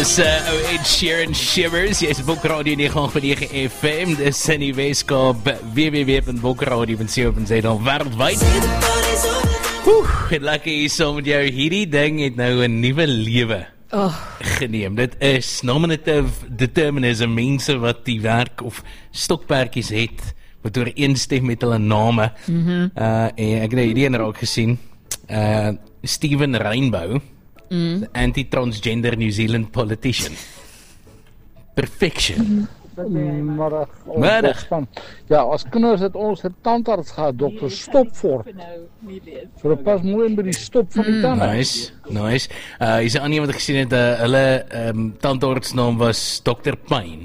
Dis Ed Sheeran Shivers. Jy's Bokradio 989 FM. Dis in die Weskaap www.bokradio.co.za wêreldwyd. Het lekker hier saam met jou. Hierdie ding het nou 'n nuwe lewe geneem. Dit is nominative determinism, mense wat die werk of stokperdjies het wat ooreenstem met hulle name. En ek het hierdie een raak gesien. Stephen Rainbow, the anti-transgender New Zealand politician. Perfection. Middag. Ja, as kinders het ons 'n tandarts gehad, dokter Stopfort. So dit pas mooi by die stop van die tande. Nice. Hier's 'n ander wat ek gesien het, hulle tandartsnaam was Dr. Payne.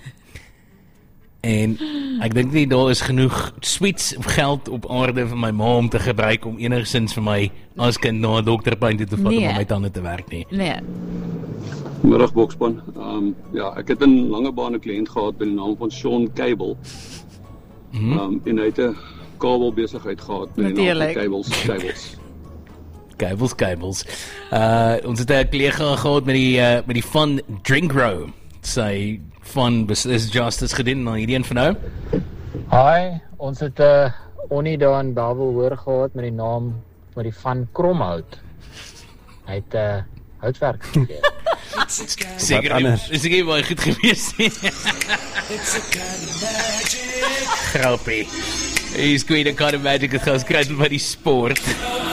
En ek dink nie daar is genoeg sweets of geld op aarde vir my ma om te gebruik om enigstens vir my as kind na 'n Dr. Payne te vat om my tande te werk nie. Nee. Middag Bokspan. Ja, ek het 'n lange baan 'n kliënt gehad met die naam van Sean Cable. En hy het 'n kabelbesigheid gehad met die naam van Cables. Ons het 'n kollega gehad met die Fun Drink Row. Sy van is Justice gedoen na hierdie een van nou. Hi, ons het Onnie daar in Babel hoor gehad met die naam met die van Kromhout. Hy het houtwerk gegee. Seker, is ek baie goed gewees. Grappie. He's going to kind of magic, het gaan skryf by die sport.